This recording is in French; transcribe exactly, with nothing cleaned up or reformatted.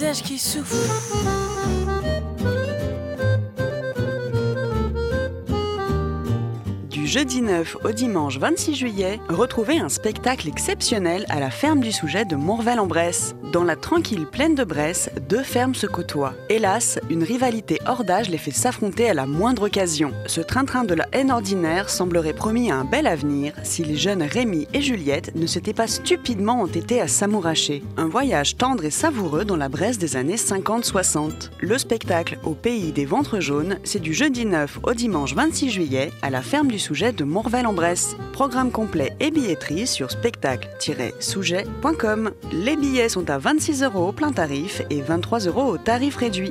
Visage qui souffle. Du jeudi neuf au dimanche vingt-six juillet, retrouvez un spectacle exceptionnel à la ferme du Souget de Mourvel-en-Bresse. Dans la tranquille plaine de Bresse, deux fermes se côtoient. Hélas, une rivalité hors d'âge les fait s'affronter à la moindre occasion. Ce train-train de la haine ordinaire semblerait promis à un bel avenir si les jeunes Rémi et Juliette ne s'étaient pas stupidement entêtés à s'amouracher. Un voyage tendre et savoureux dans la Bresse des années cinquante soixante. Le spectacle Au pays des ventres jaunes, c'est du jeudi neuf au dimanche vingt-six juillet à la ferme du Souget de Mourvel-en-Bresse. Programme complet et billetterie sur spectacle tiret souget point com. Les billets sont à vingt-six euros au plein tarif et vingt-trois euros au tarif réduit.